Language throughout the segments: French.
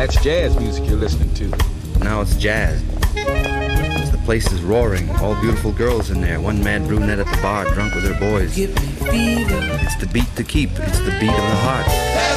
That's jazz music you're listening to. Now it's jazz. The place is roaring. All beautiful girls in there. One mad brunette at the bar, drunk with her boys. It's the beat to keep. It's the beat of the heart.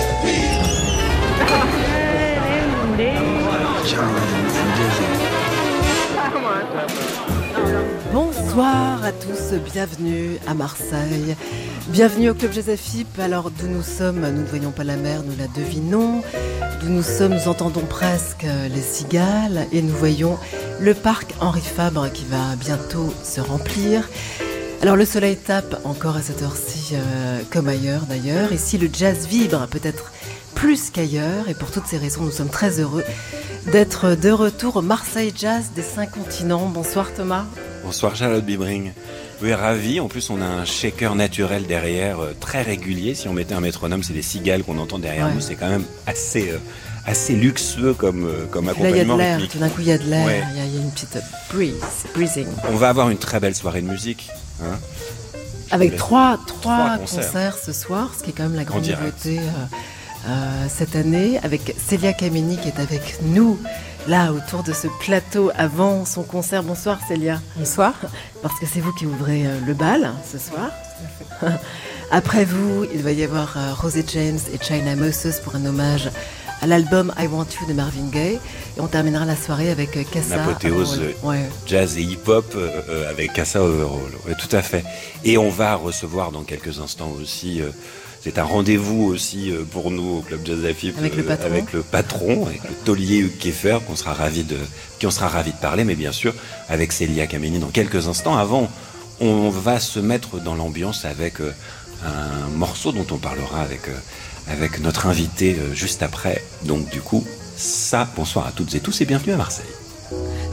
Bonsoir à tous, bienvenue à Marseille. Bienvenue au Club Jazz FIP. Alors d'où nous sommes, nous ne voyons pas la mer, nous la devinons. D'où nous sommes, nous entendons presque les cigales et nous voyons le parc Henri Fabre qui va bientôt se remplir. Alors le soleil tape encore à cette heure-ci, comme ailleurs d'ailleurs. Ici le jazz vibre peut-être plus qu'ailleurs et pour toutes ces raisons nous sommes très heureux d'être de retour au Marseille Jazz des 5 continents. Bonsoir Thomas. Bonsoir Charlotte Bibring. Oui, ravi. En plus, on a un shaker naturel derrière, très régulier. Si on mettait un métronome, c'est des cigales qu'on entend derrière nous. C'est quand même assez luxueux comme accompagnement. Là, il y a de l'air. rythmique. Tout d'un coup, il y a de l'air. Ouais. Il y a une petite breezing. On va avoir une très belle soirée de musique. Hein, avec trois concerts. concerts ce soir, ce qui est quand même la grande direct. nouveauté cette année, avec Célia Kameni qui est avec nous là autour de ce plateau avant son concert. Bonsoir Célia. Bonsoir. Parce que c'est vous qui ouvrez le bal ce soir. Après vous, il va y avoir Rosie James et China Moses pour un hommage à l'album I Want You de Marvin Gaye. Et on terminera la soirée avec Cassa. Une apothéose jazz et hip-hop avec Cassa Overall. Ouais, tout à fait. Et on va recevoir dans quelques instants aussi... c'est un rendez-vous aussi pour nous au Club Jazz FIP avec le patron, avec le taulier Hugues Kieffer, qui on sera ravi de parler, mais bien sûr avec Célia Kameni dans quelques instants. Avant, on va se mettre dans l'ambiance avec un morceau dont on parlera avec notre invité juste après. Donc du coup, bonsoir à toutes et tous et bienvenue à Marseille.